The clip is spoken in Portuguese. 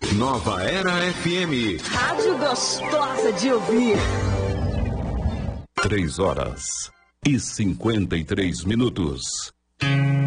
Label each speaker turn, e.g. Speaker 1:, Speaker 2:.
Speaker 1: Nova Era FM.
Speaker 2: Rádio gostosa de ouvir.
Speaker 1: 3 horas e 53 minutos.